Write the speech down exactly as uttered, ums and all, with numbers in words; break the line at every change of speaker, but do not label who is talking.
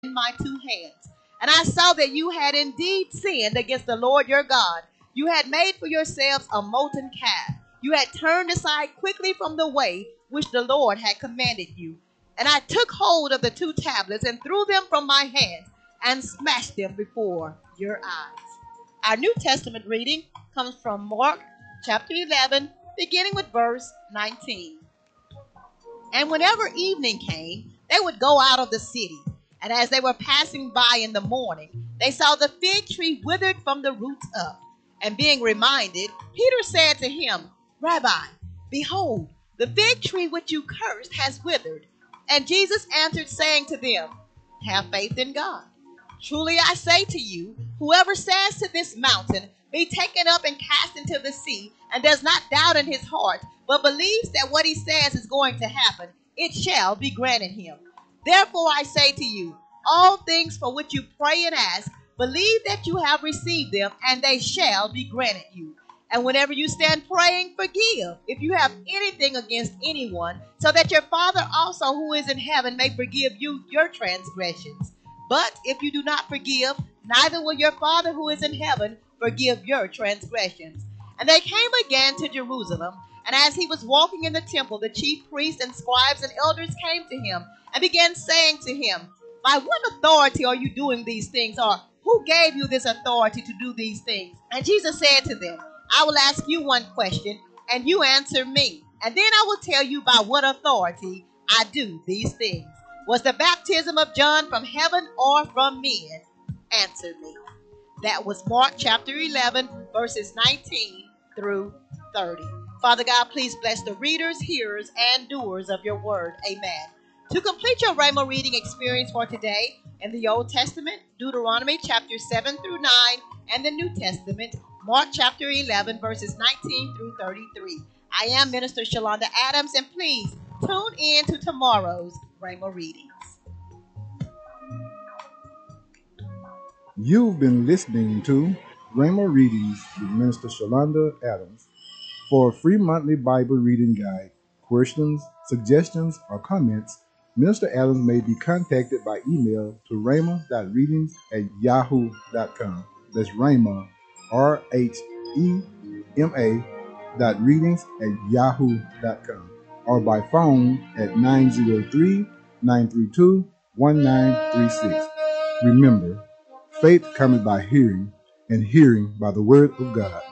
in my two hands. And I saw that you had indeed sinned against the Lord your God. You had made for yourselves a molten calf. You had turned aside quickly from the way which the Lord had commanded you. And I took hold of the two tablets and threw them from my hands and smashed them before your eyes. Our New Testament reading comes from Mark chapter eleven, beginning with verse nineteen. And whenever evening came, they would go out of the city. And as they were passing by in the morning, they saw the fig tree withered from the roots up. And being reminded, Peter said to him, Rabbi, behold, the fig tree which you cursed has withered. And Jesus answered, saying to them, have faith in God. Truly I say to you, whoever says to this mountain, be taken up and cast into the sea, and does not doubt in his heart, but believes that what he says is going to happen, it shall be granted him. Therefore I say to you, all things for which you pray and ask, believe that you have received them, and they shall be granted you. And whenever you stand praying, forgive if you have anything against anyone, so that your Father also who is in heaven may forgive you your transgressions. But if you do not forgive, neither will your Father who is in heaven forgive your transgressions. And they came again to Jerusalem, and as he was walking in the temple, the chief priests and scribes and elders came to him and began saying to him, by what authority are you doing these things? Or who gave you this authority to do these things? And Jesus said to them, I will ask you one question, and you answer me. And then I will tell you by what authority I do these things. Was the baptism of John from heaven or from men? Answer me. That was Mark chapter eleven, verses nineteen through thirty. Father God, please bless the readers, hearers, and doers of your word. Amen. To complete your Rhema reading experience for today, in the Old Testament, Deuteronomy chapter seven through nine, and the New Testament, Mark chapter eleven, verses nineteen through thirty-three. I am Minister Shalonda Adams, and please tune in to tomorrow's Rhema readings.
You've been listening to Rhema Readings with Minister Shalonda Adams. For a free monthly Bible reading guide, questions, suggestions, or comments, Minister Adams may be contacted by email to rhema dot readings at yahoo dot com. That's Rhema, R H E M A dot readings at yahoo dot com, or by phone at nine zero three, nine three two, one nine three six. Remember, faith cometh by hearing, and hearing by the word of God.